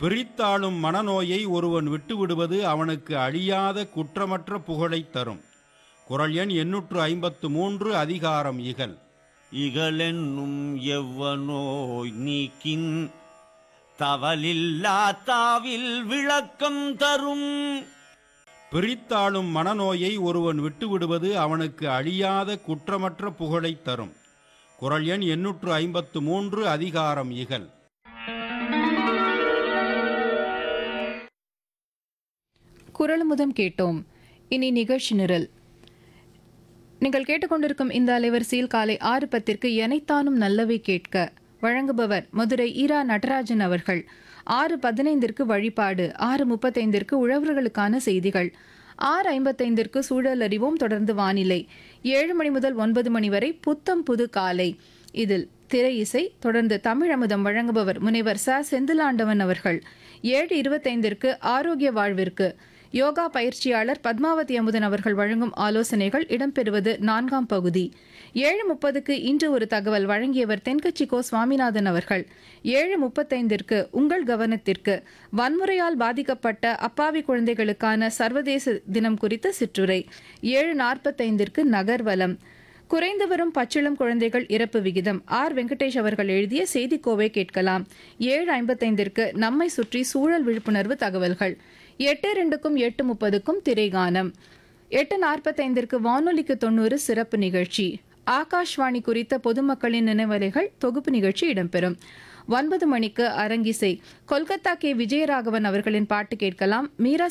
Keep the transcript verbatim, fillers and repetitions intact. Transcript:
பிரித்தாளும் மனநோயை ஒருவன் விட்டுவிடுவது அவனுக்கு அழியாத குற்றமற்ற புகழைத் தரும். குறள் எண் எண்ணூற்று ஐம்பத்து மூன்று. அதிகாரம் இகல். இகலென்னும் எவ்வனோய் நீக்கின் தவலில்லா தாவில் விளக்கம் தரும். பிரித்தாளும் மனநோயை ஒருவன் விட்டுவிடுவது அவனுக்கு அழியாத குற்றமற்ற புகழைத் தரும். குறள் எண் எண்ணூற்று ஐம்பத்து மூன்று. அதிகாரம் இகல். குறளுமுதம் கேட்டோம். இனி நிகழ்ச்சி நிரல். நீங்கள் கேட்டுக்கொண்டிருக்கும் இந்த அலைவரிசையில் காலை ஆறு பத்திற்கு எனைத்தானும் நல்லவை கேட்க வழங்குபவர் மதுரை ஈரா நடராஜன் அவர்கள். ஆறு பதினைந்திற்கு வழிபாடு, ஆறு முப்பத்தைந்திற்கு உழவர்களுக்கான செய்திகள், ஆறு ஐம்பத்தைந்திற்கு சூழல் அறிவோம், தொடர்ந்து வானிலை, ஏழு மணி முதல் ஒன்பது மணி வரை புத்தம் புது காலை. இதில் திரை இசை, தொடர்ந்து தமிழமுதம் வழங்குபவர் முனைவர் ச செந்திலாண்டவன் அவர்கள். ஏழு இருபத்தைந்திற்கு ஆரோக்கிய வாழ்விற்கு யோகா பயிற்சியாளர் பத்மாவதி அமுதன் அவர்கள் வழங்கும் ஆலோசனைகள் இடம்பெறுவது நான்காம் பகுதி. ஏழு முப்பதுக்கு இன்று ஒரு தகவல் வழங்கியவர் தென்கட்சி கோ சுவாமிநாதன் அவர்கள். ஏழு முப்பத்தைந்திற்கு உங்கள் கவனத்திற்கு வன்முறையால் பாதிக்கப்பட்ட அப்பாவி குழந்தைகளுக்கான சர்வதேச தினம் குறித்த சிற்றுரை. ஏழு நாற்பத்தைந்திற்கு நகர்வலம், குறைந்து வரும் பச்சிளம் குழந்தைகள் இறப்பு விகிதம், ஆர் வெங்கடேஷ் அவர்கள் எழுதிய செய்திக்கோவை கேட்கலாம். ஏழு ஐம்பத்தைந்திற்கு நம்மை சுற்றி சூழல் விழிப்புணர்வு தகவல்கள். எட்டு ரெண்டுக்கும் எட்டு முப்பதுக்கும் திரைகானம். எட்டு நாற்பத்தைந்திற்கு வானொலிக்கு தொண்ணூறு சிறப்பு நிகழ்ச்சி, ஆகாஷ்வாணி குறித்த பொதுமக்களின் நினைவலைகள் தொகுப்பு நிகழ்ச்சி இடம்பெறும். ஒன்பது மணிக்கு அரங்கிசை, கொல்கத்தா கே விஜயராகவன் அவர்களின் பாட்டு கேட்கலாம். மீரா